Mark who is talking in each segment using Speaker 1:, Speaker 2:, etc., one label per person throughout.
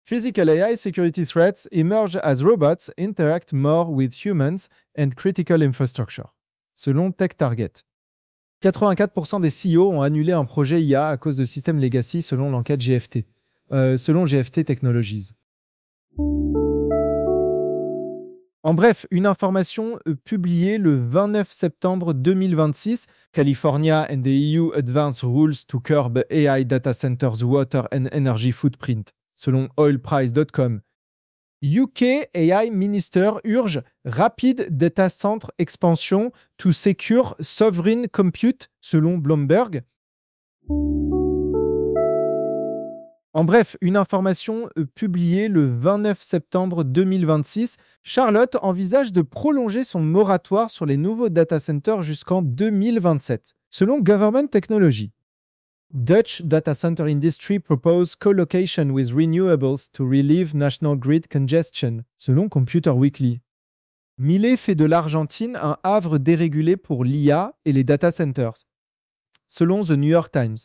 Speaker 1: Physical AI security threats emerge as robots interact more with humans and critical infrastructure. Selon TechTarget. 84% des CEO ont annulé un projet IA à cause de systèmes legacy selon l'enquête GFT. Selon GFT Technologies. En bref, une information publiée le 29 septembre 2026, California and the EU advance rules to curb AI data centers water and energy footprint, selon oilprice.com. UK AI Minister urge rapid data center expansion to secure sovereign compute, selon Bloomberg. En bref, une information publiée le 29 septembre 2026, Charlotte envisage de prolonger son moratoire sur les nouveaux data centers jusqu'en 2027, selon Government Technology. Dutch data center industry propose co-location with renewables to relieve national grid congestion, selon Computer Weekly. Millet fait de l'Argentine un havre dérégulé pour l'IA et les data centers, selon The New York Times.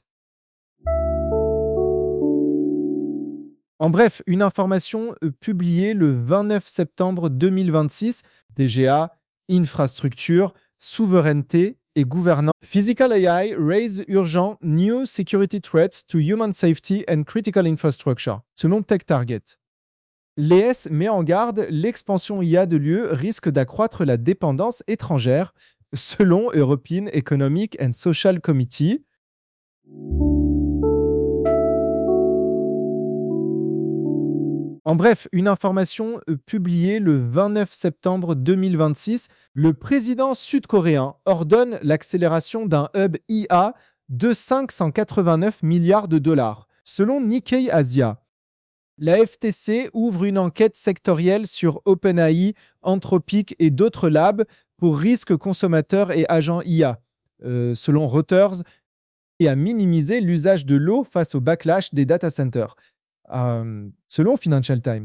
Speaker 1: En bref, une information publiée le 29 septembre 2026, DGA, infrastructure, souveraineté et gouvernance. Physical AI raise urgent new security threats to human safety and critical infrastructure, selon TechTarget. L'ES met en garde, l'expansion IA de l'UE risque d'accroître la dépendance étrangère, selon European Economic and Social Committee. En bref, une information publiée le 29 septembre 2026, le président sud-coréen ordonne l'accélération d'un hub IA de 589 milliards de dollars, selon Nikkei Asia. La FTC ouvre une enquête sectorielle sur OpenAI, Anthropic et d'autres labs pour risques consommateurs et agents IA, selon Reuters, et à minimiser l'usage de l'eau face au backlash des data centers. Selon Financial Times.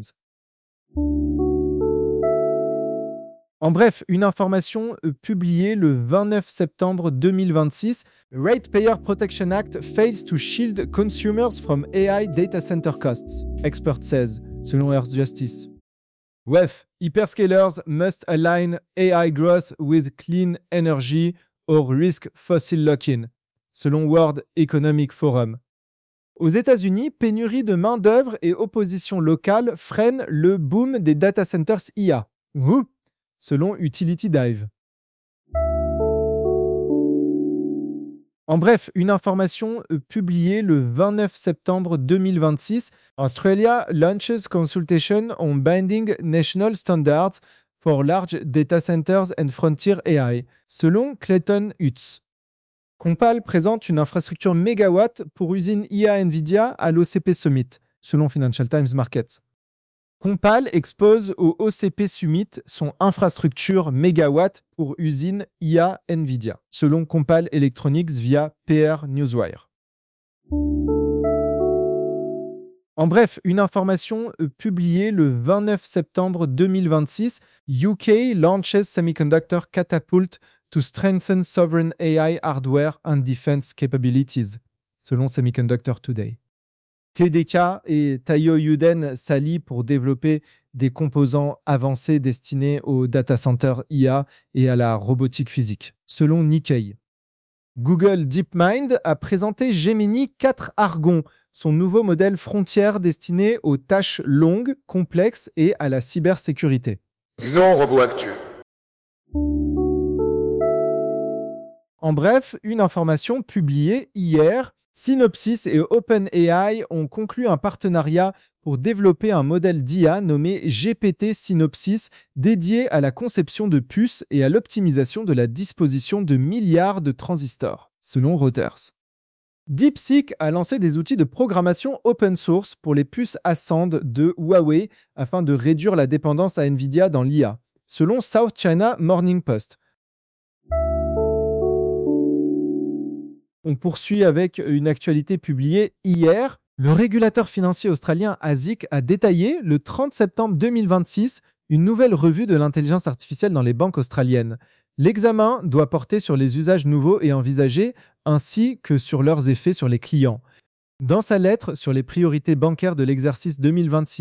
Speaker 1: En bref, une information publiée le 29 septembre 2026, Ratepayer Protection Act fails to shield consumers from AI data center costs, expert says, selon Earth Justice. WEF, hyperscalers must align AI growth with clean energy or risk fossil lock-in, selon World Economic Forum. Aux États-Unis, pénurie de main-d'œuvre et opposition locale freinent le boom des data centers IA, selon Utility Dive. En bref, une information publiée le 29 septembre 2026, Australia launches consultation on binding national standards for large data centers and frontier AI, selon Clayton Utz. Compal présente une infrastructure mégawatt pour usine IA NVIDIA à l'OCP Summit, selon Financial Times Markets. Compal expose au OCP Summit son infrastructure mégawatt pour usine IA NVIDIA, selon Compal Electronics via PR Newswire. En bref, une information publiée le 29 septembre 2026, UK launches semiconductor catapult to strengthen sovereign AI hardware and defense capabilities, selon Semiconductor Today. TDK et Taiyo Yuden s'allient pour développer des composants avancés destinés aux data centers IA et à la robotique physique, selon Nikkei. Google DeepMind a présenté Gemini 4 Argon, son nouveau modèle frontière destiné aux tâches longues, complexes et à la cybersécurité.
Speaker 2: Non, robot actu.
Speaker 1: En bref, une information publiée hier, Synopsys et OpenAI ont conclu un partenariat pour développer un modèle d'IA nommé GPT Synopsys dédié à la conception de puces et à l'optimisation de la disposition de milliards de transistors, selon Reuters. DeepSeek a lancé des outils de programmation open source pour les puces Ascend de Huawei afin de réduire la dépendance à NVIDIA dans l'IA, selon South China Morning Post. On poursuit avec une actualité publiée hier. Le régulateur financier australien ASIC a détaillé le 30 septembre 2026 une nouvelle revue de l'intelligence artificielle dans les banques australiennes. L'examen doit porter sur les usages nouveaux et envisagés, ainsi que sur leurs effets sur les clients. Dans sa lettre sur les priorités bancaires de l'exercice 2026,